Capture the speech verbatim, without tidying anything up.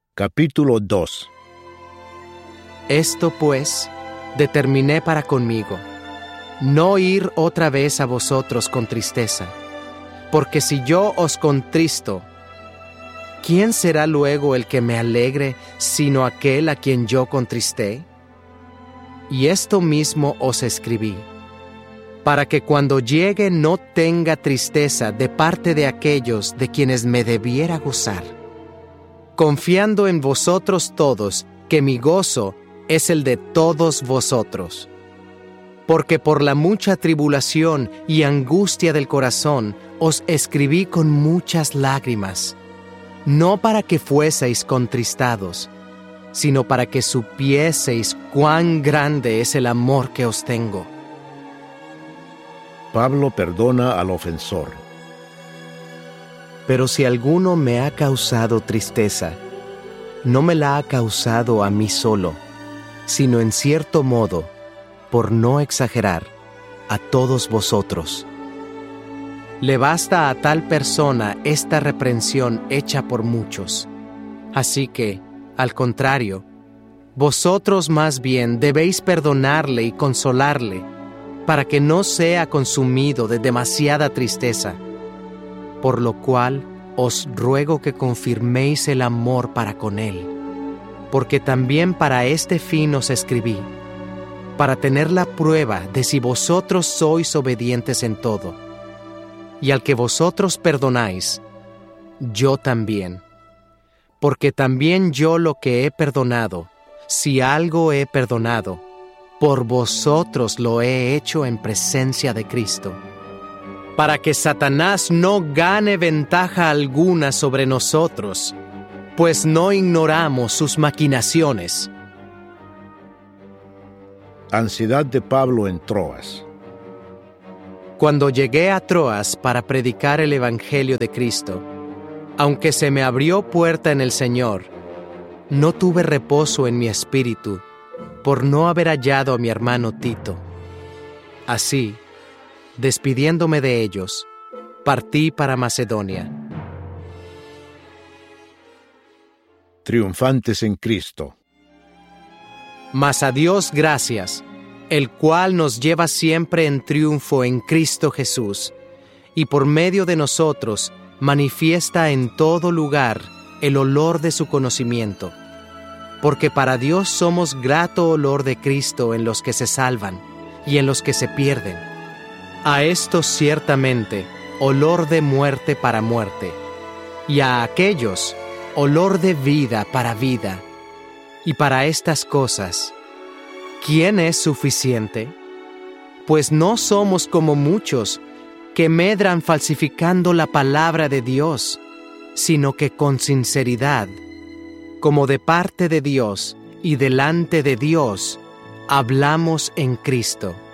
Capítulo dos. Esto pues determiné para conmigo, no ir otra vez a vosotros con tristeza, porque si yo os contristo, ¿quién será luego el que me alegre sino aquel a quien yo contristé? Y esto mismo os escribí, para que cuando llegue no tenga tristeza de parte de aquellos de quienes me debiera gozar, confiando en vosotros todos, que mi gozo es el de todos vosotros. Porque por la mucha tribulación y angustia del corazón os escribí con muchas lágrimas, no para que fueseis contristados, sino para que supieseis cuán grande es el amor que os tengo. Pablo perdona al ofensor. Pero si alguno me ha causado tristeza, no me la ha causado a mí solo, sino en cierto modo, por no exagerar, a todos vosotros. Le basta a tal persona esta reprensión hecha por muchos. Así que, al contrario, vosotros más bien debéis perdonarle y consolarle, para que no sea consumido de demasiada tristeza, por lo cual os ruego que confirméis el amor para con él, porque también para este fin os escribí, para tener la prueba de si vosotros sois obedientes en todo. Y al que vosotros perdonáis, yo también. Porque también yo lo que he perdonado, si algo he perdonado, por vosotros lo he hecho en presencia de Cristo, para que Satanás no gane ventaja alguna sobre nosotros, pues no ignoramos sus maquinaciones. Ansiedad de Pablo en Troas. Cuando llegué a Troas para predicar el Evangelio de Cristo, aunque se me abrió puerta en el Señor, no tuve reposo en mi espíritu por no haber hallado a mi hermano Tito. Así, despidiéndome de ellos, partí para Macedonia. Triunfantes en Cristo. Mas a Dios gracias, el cual nos lleva siempre en triunfo en Cristo Jesús, y por medio de nosotros manifiesta en todo lugar el olor de su conocimiento. Porque para Dios somos grato olor de Cristo en los que se salvan y en los que se pierden. A estos ciertamente olor de muerte para muerte, y a aquellos olor de vida para vida. Y para estas cosas, ¿quién es suficiente? Pues no somos como muchos que medran falsificando la palabra de Dios, sino que con sinceridad, como de parte de Dios y delante de Dios, hablamos en Cristo.